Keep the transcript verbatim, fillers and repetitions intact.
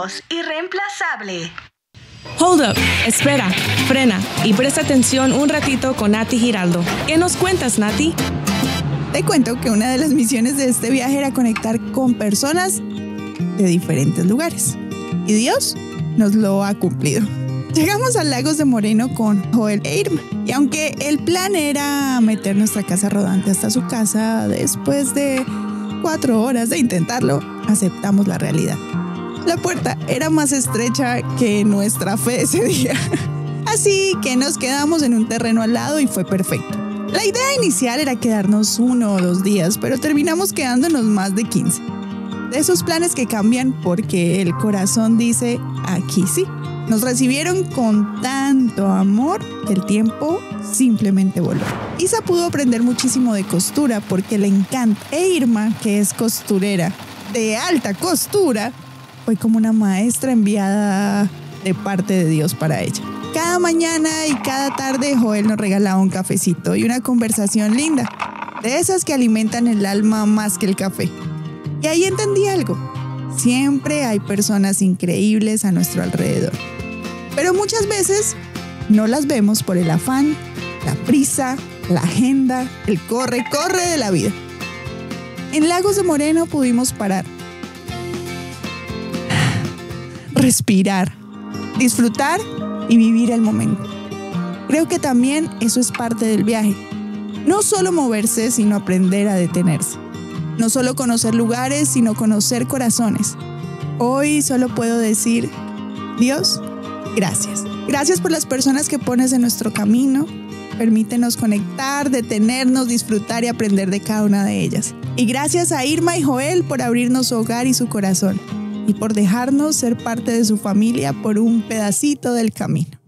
voz irreemplazable. Hold up, espera, frena y presta atención un ratito con Nati Giraldo. ¿Qué nos cuentas, Nati? Te cuento que una de las misiones de este viaje era conectar con personas de diferentes lugares. Y Dios nos lo ha cumplido. Llegamos a Lagos de Moreno con Joel e Irma. Y aunque el plan era meter nuestra casa rodante hasta su casa, después de cuatro horas de intentarlo, aceptamos la realidad. La puerta era más estrecha que nuestra fe ese día. Así que nos quedamos en un terreno al lado y fue perfecto. La idea inicial era quedarnos uno o dos días, pero terminamos quedándonos más de quince. De esos planes que cambian porque el corazón dice, aquí sí. Nos recibieron con tanto amor que el tiempo simplemente voló. Isa pudo aprender muchísimo de costura porque le encanta. E Irma, que es costurera de alta costura, fue como una maestra enviada de parte de Dios para ella. Cada mañana y cada tarde Joel nos regalaba un cafecito y una conversación linda, de esas que alimentan el alma más que el café. Y ahí entendí algo. Siempre hay personas increíbles a nuestro alrededor. Pero muchas veces no las vemos por el afán, la prisa, la agenda, el corre, corre de la vida. En Lagos de Moreno pudimos parar, respirar, disfrutar y vivir el momento. Creo que también eso es parte del viaje. No solo moverse, sino aprender a detenerse. No solo conocer lugares, sino conocer corazones. Hoy solo puedo decir, Dios, gracias. Gracias por las personas que pones en nuestro camino. Permítenos conectar, detenernos, disfrutar y aprender de cada una de ellas. Y gracias a Irma y Joel por abrirnos su hogar y su corazón. Y por dejarnos ser parte de su familia por un pedacito del camino.